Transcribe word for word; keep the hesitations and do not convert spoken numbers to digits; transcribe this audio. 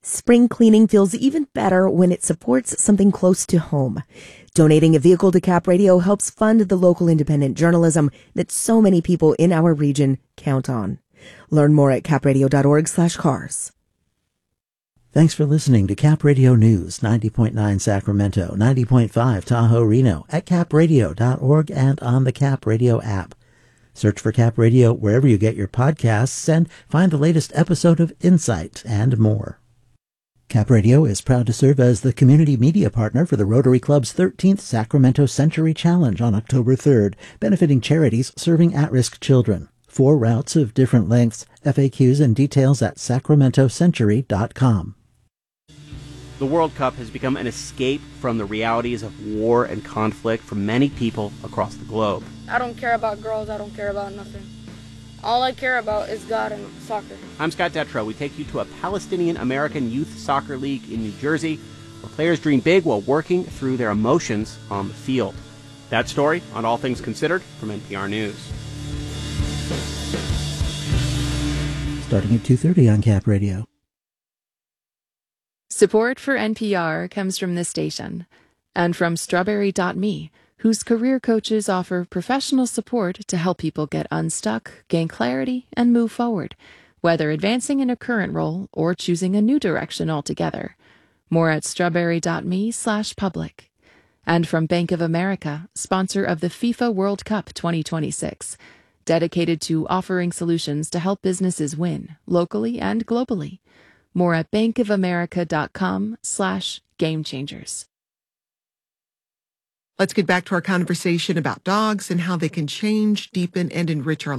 Spring cleaning feels even better when it supports something close to home. Donating a vehicle to Cap Radio helps fund the local independent journalism that so many people in our region count on. Learn more at capradio.org slash cars. Thanks for listening to Cap Radio News, ninety point nine Sacramento, ninety point five Tahoe Reno, at cap radio dot org and on the Cap Radio app. Search for Cap Radio wherever you get your podcasts and find the latest episode of Insight and more. Cap Radio is proud to serve as the community media partner for the Rotary Club's thirteenth Sacramento Century Challenge on October third, benefiting charities serving at-risk children. Four routes of different lengths, F A Qs and details at sacramento century dot com. The World Cup has become an escape from the realities of war and conflict for many people across the globe. I don't care about girls, I don't care about nothing. All I care about is God and soccer. I'm Scott Detrow. We take you to a Palestinian-American youth soccer league in New Jersey, where players dream big while working through their emotions on the field. That story on All Things Considered from N P R News. Starting at two thirty on Cap Radio. Support for N P R comes from this station and from Strawberry dot me, whose career coaches offer professional support to help people get unstuck, gain clarity, and move forward, whether advancing in a current role or choosing a new direction altogether. More at strawberry dot me slash public. And from Bank of America, sponsor of the FIFA World Cup twenty twenty-six, dedicated to offering solutions to help businesses win, locally and globally. More at bankofamerica.com slash game changers. Let's get back to our conversation about dogs and how they can change, deepen, and enrich our